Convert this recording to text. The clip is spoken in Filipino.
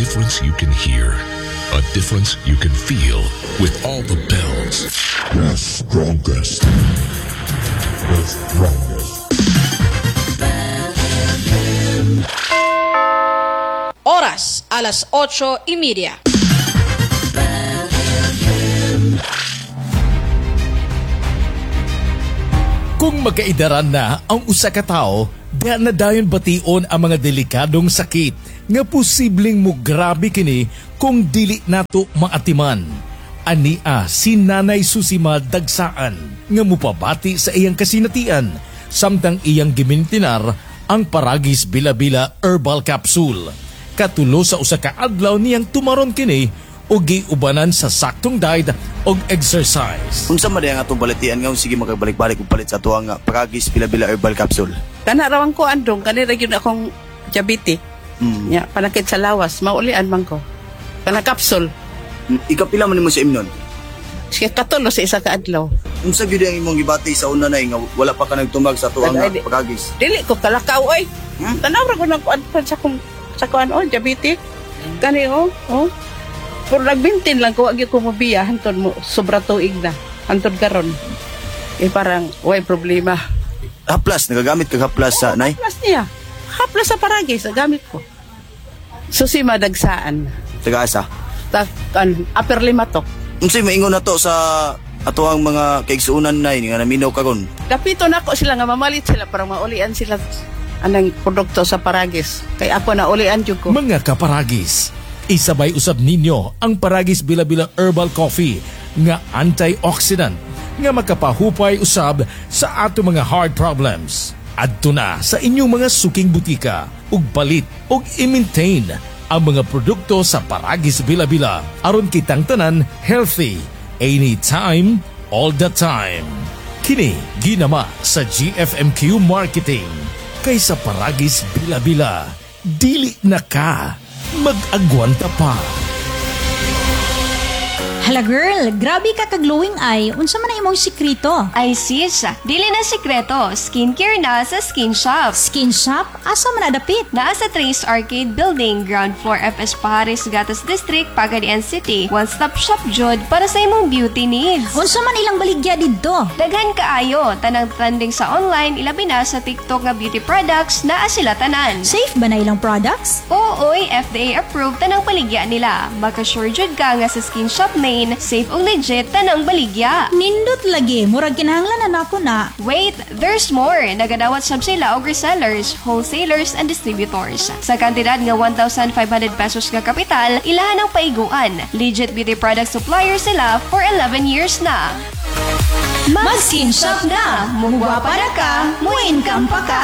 difference you can hear, a difference you can feel with all the bells. The strongest. The strongest. Oras, alas 8:30. Kung magkaidaran na ang usa ka tawo, diha na dayon bation ang mga delikadong sakit nga posibleng mo grabe kini kung dili nato maatiman. Ania si Nanay Susima Dagsaan nga mupabati sa iyang kasinatian samtang iyang gimintinar ang Paragis Bila-Bila Herbal Capsule. Katulo sa usa ka adlaw niyang tumaron kini o giubanan sa saktong diet o exercise. Unsa man ang atong balatian nga sige makabalik-balik og palit sa tuang Paragis Bila-Bila Herbal Capsule. Kana rawang ko andong kanira gyud akong diabetes. Ya, panakit sa lawas, maulian man ko. Kana capsule. Ikapila man nimo sa imnon? Sige katulo sa isa ka adlaw. Unsa gyud ang imong gibati sa una nay nga wala pa ka nagtumag sa tuang Paragis? Dili ko kalakaw oy. Tanaw ra ko nang kuan sa kuan oy diabetes. Kani oh. Pero nagbintin lang ko, agi ko mabiya, hantod mo, sobra tuig na, hantod karon. Parang, way problema. Haplas, nagagamit ka haplas sa nay? Haplas niya. Haplas sa Paragis, gamit ko. Susima Dagsaan. Taga-asa? Upper Limatok. Unsay maingon nato sa ato ang mga kaigsuunan nay nga naminaw karon? Kapito na ko sila nga mamalit sila para maulian sila anang produkto sa Paragis. Kaya ako na ulian jud ko. Mga kaparagis, isabay usab ninyo ang Paragis Bila-Bila Herbal Coffee nga antioxidant nga makapahupay usab sa ato mga heart problems. Adto na sa inyong mga suking butika ug palit ug i-maintain ang mga produkto sa Paragis Bila-Bila aron kitang tanan healthy anytime, all the time. Kini ginama sa GFMQ Marketing kaysa Paragis Bila-Bila. Dili na ka mag-agwanta pa. Hala girl, grabe ka ka-glowing eye. Unsa man na imong sikrito? Ay sis, dili na sikreto. Skincare na sa Skin Shop. Skin shop? Asa man adapit? Naa sa Trace Arcade Building, ground floor FS Paris, Gatas District, Pagadian City. One-stop shop jud para sa imong beauty needs. Unsa man ilang baligya didto? Daghan kaayo, tanang trending sa online, ilabi na sa TikTok nga beauty products, naa sila tanan. Safe ba na ilang products? Ooy, FDA approved tanang baligya nila. Makasure jud ka nga sa Skin Shop main, safe ug legit tanang baligya. Nindot lagi, murag kinahanglan na ako na. Wait, there's more. Nagadawat sab sila og resellers, wholesalers, and distributors. Sa kantidad nga 1,500 pesos nga kapital, ilahan ang paiguan. Legit beauty product supplier sila for 11 years na. Mag-skin shop na! Mugwa para ka, muin ka.